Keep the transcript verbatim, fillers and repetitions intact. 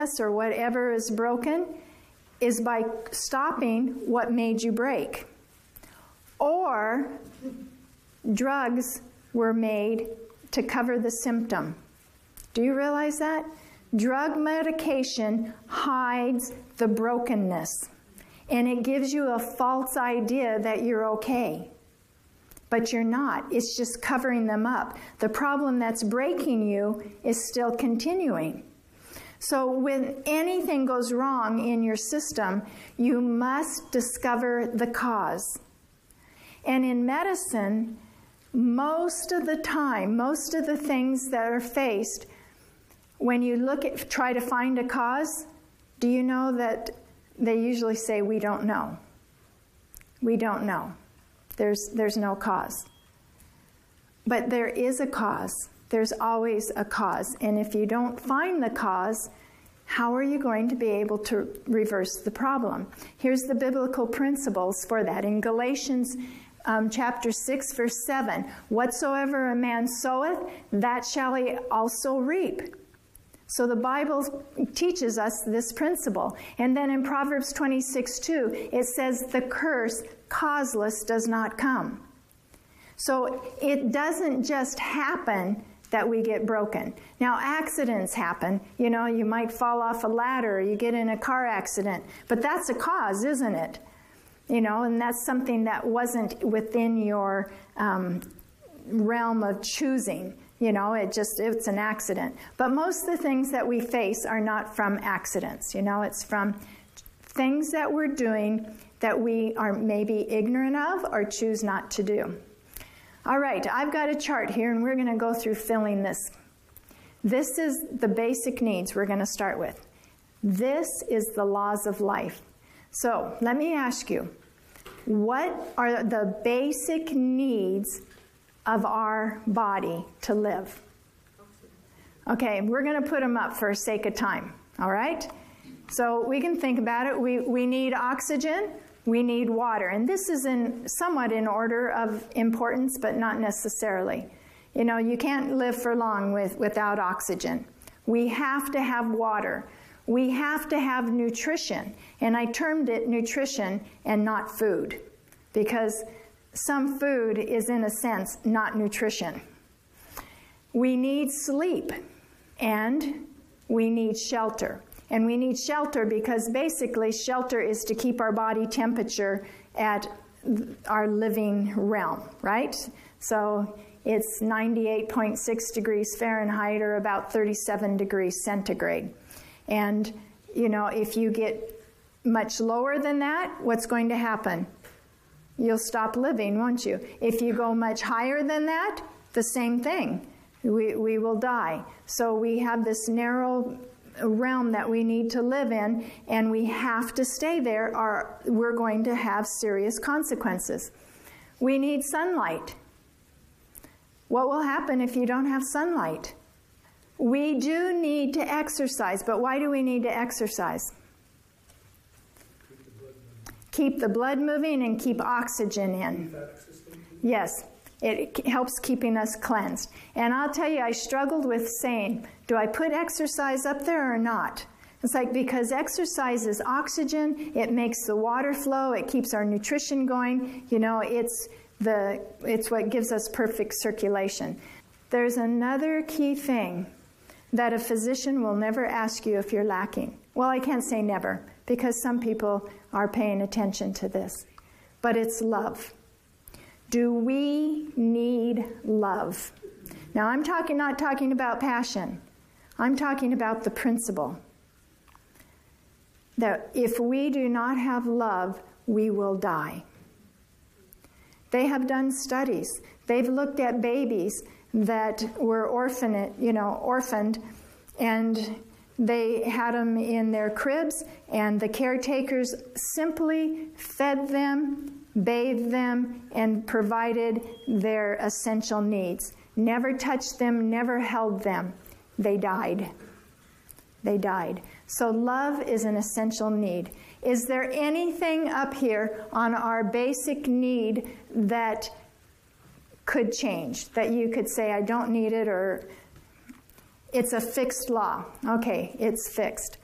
or whatever is broken is by stopping what made you break. Or drugs were made to cover the symptom. Do you realize that? Drug medication hides the brokenness, and it gives you a false idea that you're okay. But you're not. It's just covering them up. The problem that's breaking you is still continuing. So when anything goes wrong in your system, you must discover the cause. And in medicine, most of the time, most of the things that are faced, when you look at, try to find a cause, do you know that they usually say, we don't know. We don't know. There's, there's no cause. But there is a cause. There's always a cause. And if you don't find the cause, how are you going to be able to reverse the problem? Here's the biblical principles for that. In Galatians um, chapter six, verse seven, whatsoever a man soweth, that shall he also reap. So the Bible teaches us this principle. And then in Proverbs twenty-six two, it says, the curse causeless does not come. So it doesn't just happen that we get broken. Now, accidents happen. You know, you might fall off a ladder, or you get in a car accident. But that's a cause, isn't it? You know, and that's something that wasn't within your um, realm of choosing. You know, it just, it's an accident. But most of the things that we face are not from accidents. You know, it's from things that we're doing that we are maybe ignorant of or choose not to do. All right, I've got a chart here, and we're going to go through filling this. This is the basic needs we're going to start with. This is the laws of life. So let me ask you, what are the basic needs of our body to live? Okay, we're going to put them up for sake of time, all right? So we can think about it. We, we need oxygen. We need water. And this is in somewhat in order of importance, but not necessarily. You know, you can't live for long with, without oxygen. We have to have water. We have to have nutrition. And I termed it nutrition and not food, because some food is, in a sense, not nutrition. We need sleep, and we need shelter. And we need shelter because basically shelter is to keep our body temperature at our living realm, right? So it's ninety-eight point six degrees Fahrenheit, or about thirty-seven degrees centigrade. And, you know, if you get much lower than that, what's going to happen? You'll stop living, won't you? If you go much higher than that, the same thing. We, we will die. So we have this narrow realm that we need to live in, and we have to stay there, or we're going to have serious consequences. We need sunlight. What will happen if you don't have sunlight? We do need to exercise, but why do we need to exercise? Keep the blood moving and keep oxygen in. Yes, it helps keeping us cleansed. And I'll tell you, I struggled with saying, do I put exercise up there or not? It's like, because exercise is oxygen, it makes the water flow, it keeps our nutrition going. You know, it's the it's what gives us perfect circulation. There's another key thing that a physician will never ask you if you're lacking. Well, I can't say never, because some people are paying attention to this. But it's love. Do we need love? Now, I'm talking not talking about passion. I'm talking about the principle that if we do not have love, we will die. They have done studies. They've looked at babies that were orphaned, you know, orphaned, and they had them in their cribs, and the caretakers simply fed them, bathed them, and provided their essential needs. Never touched them, never held them. They died. They died. So love is an essential need. Is there anything up here on our basic need that could change, that you could say, I don't need it, or it's a fixed law? Okay, it's fixed.